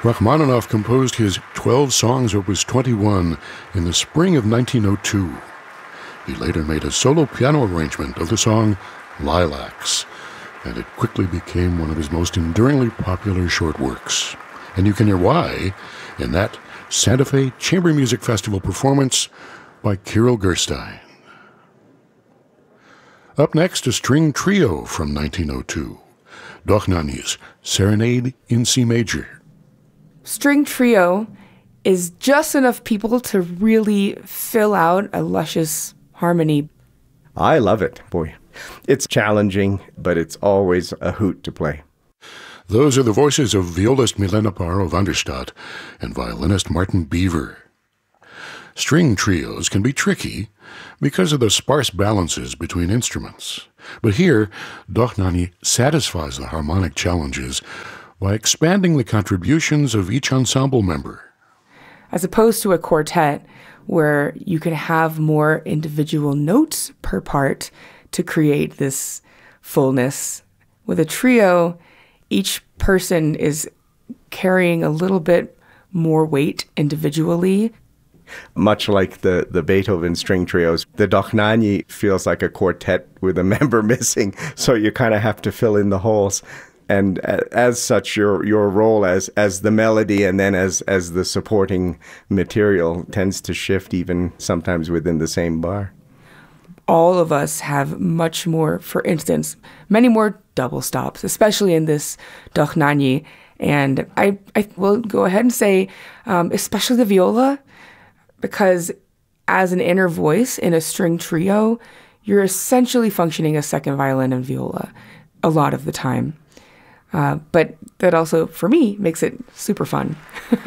Rachmaninoff composed his 12 songs opus 21 in the spring of 1902. He later made a solo piano arrangement of the song Lilacs, and it quickly became one of his most enduringly popular short works. And you can hear why in that Santa Fe Chamber Music Festival performance by Kirill Gerstein. Up next, a string trio from 1902, Dochnany's Serenade in C Major. String trio is just enough people to really fill out a luscious harmony. I love it, boy. It's challenging, but it's always a hoot to play. Those are the voices of violist Milena Paro van der Stadt and violinist Martin Beaver. String trios can be tricky because of the sparse balances between instruments. But here, Dochnany satisfies the harmonic challenges by expanding the contributions of each ensemble member. As opposed to a quartet, where you can have more individual notes per part to create this fullness. With a trio, each person is carrying a little bit more weight individually. Much like the Beethoven string trios, the Dochnany feels like a quartet with a member missing, so you kind of have to fill in the holes. And as such, your role as the melody and then as the supporting material tends to shift even sometimes within the same bar. All of us have much more, for instance, many more double stops, especially in this Dochnany. And I will go ahead and say, especially the viola, because as an inner voice in a string trio, you're essentially functioning as second violin and viola a lot of the time. But that also, for me, makes it super fun.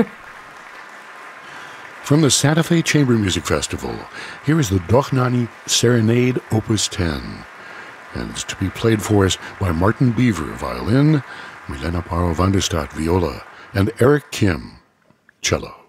From the Santa Fe Chamber Music Festival, here is the Dochnany Serenade Opus 10. And it's to be played for us by Martin Beaver, violin, Milena Paro van der Stadt, viola, and Eric Kim, cello.